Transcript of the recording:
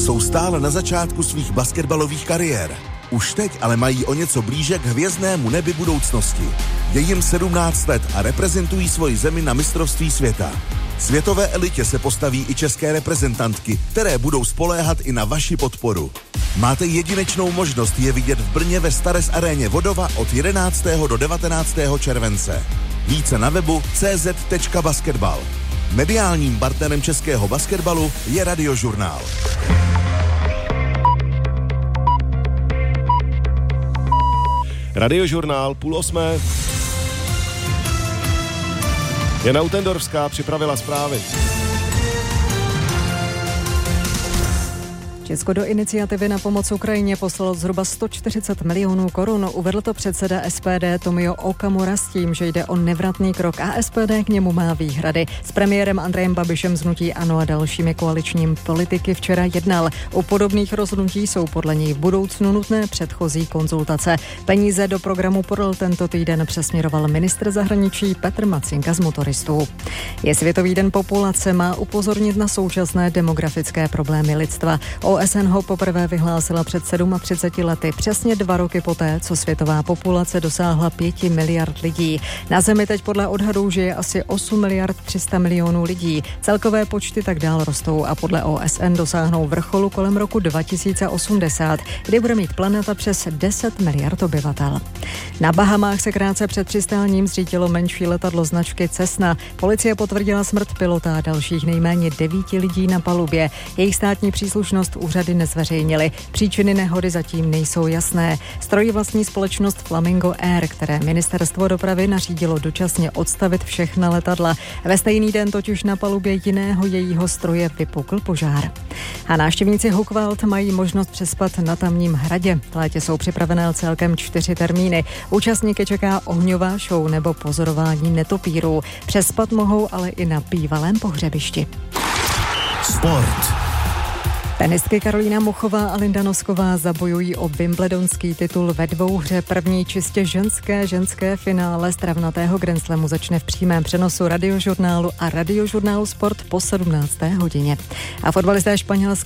Jsou stále na začátku svých basketbalových kariér. Už teď ale mají o něco blíže k hvězdnému nebi budoucnosti. Je jim 17 let a reprezentují svoji zemi na mistrovství světa. Světové elitě se postaví i české reprezentantky, které budou spoléhat i na vaši podporu. Máte jedinečnou možnost je vidět v Brně ve Starec aréně Vodova od 11. do 19. července. Více na webu cz.basketbal. Mediálním partnerem českého basketbalu je Radiožurnál. Radiožurnál 7:30. Jana Utendorská připravila zprávy. Česko do iniciativy na pomoc Ukrajině poslalo zhruba 140 milionů korun. Uvedl to předseda SPD Tomio Okamura s tím, že jde o nevratný krok a SPD k němu má výhrady. S premiérem Andrejem Babišem z hnutí ANO a dalšími koaličními politiky včera jednal. U podobných rozhodnutí jsou podle něj v budoucnu nutné předchozí konzultace. Peníze do programu Porl tento týden přesměroval ministr zahraničí Petr Macinka z Motoristů. Je Světový den populace, má upozornit na současné demografické problémy lidstva. OSN ho poprvé vyhlásila před 37 lety, přesně 2 roky poté, co světová populace dosáhla 5 miliard lidí. Na Zemi teď podle odhadů žije asi 8 miliard 300 milionů lidí. Celkové počty tak dál rostou a podle OSN dosáhnou vrcholu kolem roku 2080, kdy bude mít planeta přes 10 miliard obyvatel. Na Bahamách se krátce před přistáním zřítilo menší letadlo značky Cessna. Policie potvrdila smrt pilota a dalších nejméně 9 lidí na palubě. Jejich státní příslušnost úřady nezveřejnily. Příčiny nehody zatím nejsou jasné. Stroj vlastní společnost Flamingo Air, které ministerstvo dopravy nařídilo dočasně odstavit všechna letadla. Ve stejný den totiž na palubě jiného jejího stroje vypukl požár. A návštěvníci Hochwald mají možnost přespat na Tamním hradě. V létě jsou připravené celkem 4 termíny. Účastníky čeká ohňová show nebo pozorování netopírů. Přespat mohou ale i na bývalém pohřebišti. Sport. Tenistky Karolína Muchová a Linda Nosková zabojují o wimbledonský titul ve dvouhře. První čistě ženské finále stravnatého grandslamu začne v přímém přenosu Radiožurnálu a Radiožurnálu Sport po 17. hodině. A fotbalisté Španělska